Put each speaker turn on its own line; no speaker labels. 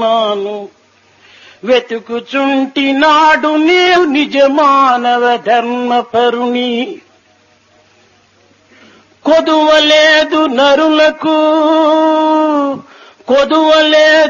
వెతుకుచున్నాను. వెతుకుచుంటి నాడు నీవు నిజ మానవ ధర్మపరుని. కొదువలేదు నరులకు, కొదువలేదు